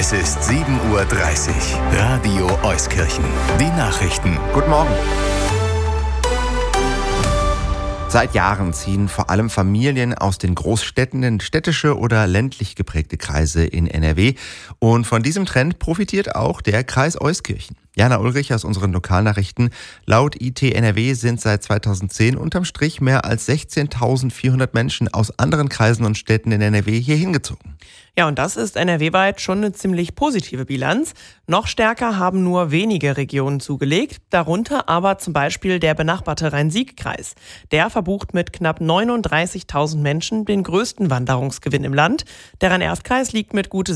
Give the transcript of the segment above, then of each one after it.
Es ist 7:30 Uhr. Radio Euskirchen. Die Nachrichten. Guten Morgen. Seit Jahren ziehen vor allem Familien aus den Großstädten in städtische oder ländlich geprägte Kreise in NRW. Und von diesem Trend profitiert auch der Kreis Euskirchen. Jana Ulrich aus unseren Lokalnachrichten. Laut IT NRW sind seit 2010 unterm Strich mehr als 16.400 Menschen aus anderen Kreisen und Städten in NRW hier hingezogen. Ja, und das ist NRW-weit schon eine ziemlich positive Bilanz. Noch stärker haben nur wenige Regionen zugelegt, darunter aber zum Beispiel der benachbarte Rhein-Sieg-Kreis. Der verbucht mit knapp 39.000 Menschen den größten Wanderungsgewinn im Land. Der Rhein-Erft-Kreis liegt mit gut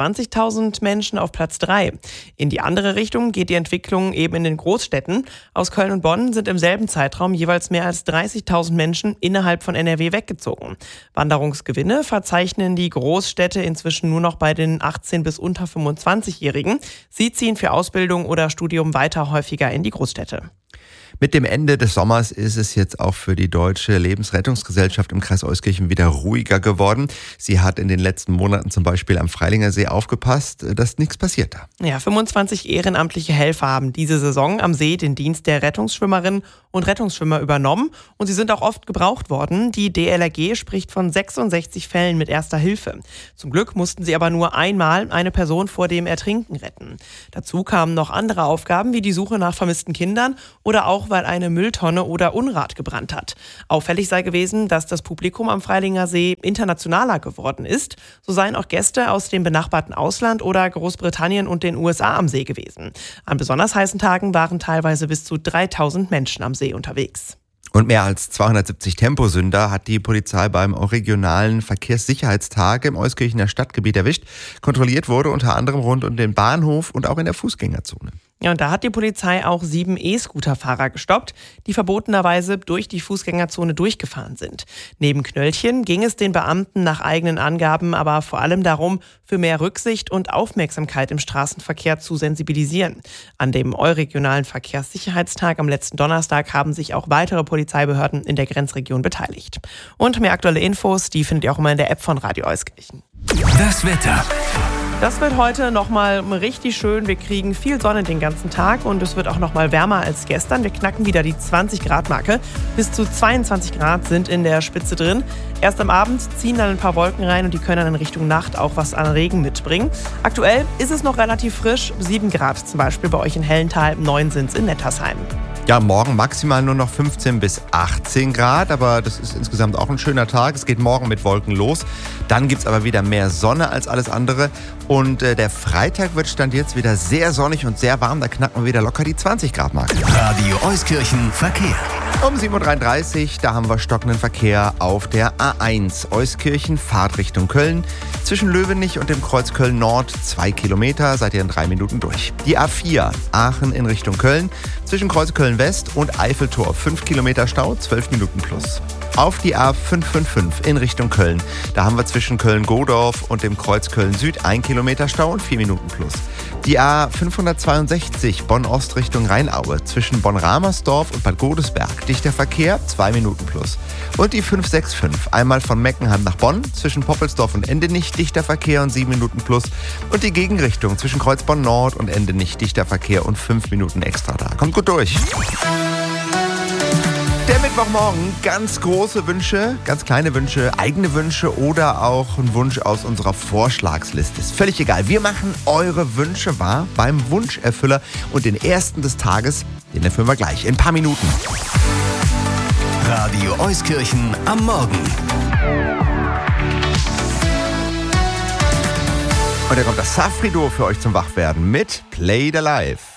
26.000 Menschen auf Platz 3. In die andere Richtung geht die Entwicklung eben in den Großstädten. Aus Köln und Bonn sind im selben Zeitraum jeweils mehr als 30.000 Menschen innerhalb von NRW weggezogen. Wanderungsgewinne verzeichnen die Großstädte inzwischen nur noch bei den 18- bis unter 25-Jährigen. Sie ziehen für Ausbildung oder Studium weiter häufiger in die Großstädte. Mit dem Ende des Sommers ist es jetzt auch für die Deutsche Lebensrettungsgesellschaft im Kreis Euskirchen wieder ruhiger geworden. Sie hat in den letzten Monaten zum Beispiel am Freilinger See aufgepasst, dass nichts passiert da. Ja, 25 ehrenamtliche Helfer haben diese Saison am See den Dienst der Rettungsschwimmerinnen und Rettungsschwimmer übernommen und sie sind auch oft gebraucht worden. Die DLRG spricht von 66 Fällen mit Erster Hilfe. Zum Glück mussten sie aber nur einmal eine Person vor dem Ertrinken retten. Dazu kamen noch andere Aufgaben wie die Suche nach vermissten Kindern oder auch weil eine Mülltonne oder Unrat gebrannt hat. Auffällig sei gewesen, dass das Publikum am Freilinger See internationaler geworden ist. So seien auch Gäste aus dem benachbarten Ausland oder Großbritannien und den USA am See gewesen. An besonders heißen Tagen waren teilweise bis zu 3.000 Menschen am See unterwegs. Und mehr als 270 Temposünder hat die Polizei beim regionalen Verkehrssicherheitstag im Euskirchener Stadtgebiet erwischt. Kontrolliert wurde unter anderem rund um den Bahnhof und auch in der Fußgängerzone. Ja, und da hat die Polizei auch 7 E-Scooter-Fahrer gestoppt, die verbotenerweise durch die Fußgängerzone durchgefahren sind. Neben Knöllchen ging es den Beamten nach eigenen Angaben aber vor allem darum, für mehr Rücksicht und Aufmerksamkeit im Straßenverkehr zu sensibilisieren. An dem Euregionalen Verkehrssicherheitstag am letzten Donnerstag haben sich auch weitere Polizeibehörden in der Grenzregion beteiligt. Und mehr aktuelle Infos, die findet ihr auch immer in der App von Radio Euskirchen. Das Wetter. Das wird heute nochmal richtig schön. Wir kriegen viel Sonne den ganzen Tag und es wird auch nochmal wärmer als gestern. Wir knacken wieder die 20-Grad-Marke. Bis zu 22 Grad sind in der Spitze drin. Erst am Abend ziehen dann ein paar Wolken rein und die können dann in Richtung Nacht auch was an Regen mitbringen. Aktuell ist es noch relativ frisch. 7 Grad zum Beispiel bei euch in Hellental, 9 sind es in Nettersheim. Ja, morgen maximal nur noch 15 bis 18 Grad, aber das ist insgesamt auch ein schöner Tag. Es geht morgen mit Wolken los. Dann gibt es aber wieder mehr Sonne als alles andere. Und der Freitag wird Stand jetzt wieder sehr sonnig und sehr warm. Da knacken wir wieder locker die 20-Grad-Marke. Radio Euskirchen Verkehr. Um 7.33 Uhr, da haben wir stockenden Verkehr auf der A1 Euskirchen, Fahrtrichtung Köln. Zwischen Löwenich und dem Kreuz Köln-Nord 2 Kilometer, seid ihr in 3 Minuten durch. Die A4 Aachen in Richtung Köln. Zwischen Kreuz Köln-West und Eiffeltor 5 Kilometer Stau, 12 Minuten plus. Auf die A555 in Richtung Köln. Da haben wir zwischen Köln-Godorf und dem Kreuz Köln-Süd 1 Kilometer Stau und 4 Minuten plus. Die A562 Bonn-Ost Richtung Rheinaue. Zwischen Bonn-Ramersdorf und Bad Godesberg dichter Verkehr, 2 Minuten plus. Und die 565 einmal von Meckenheim nach Bonn. Zwischen Poppelsdorf und Endenich dichter Verkehr und 7 Minuten plus. Und die Gegenrichtung zwischen Kreuzborn-Nord und Endenich dichter Verkehr und 5 Minuten extra da. Kommt gut durch. Der Mittwochmorgen, ganz große Wünsche, ganz kleine Wünsche, eigene Wünsche oder auch ein Wunsch aus unserer Vorschlagsliste. Ist völlig egal. Wir machen eure Wünsche wahr beim Wunscherfüller und den ersten des Tages, den erfüllen wir gleich in ein paar Minuten. Radio Euskirchen am Morgen. Und da kommt das Safri-Duo für euch zum Wachwerden mit Played Alive.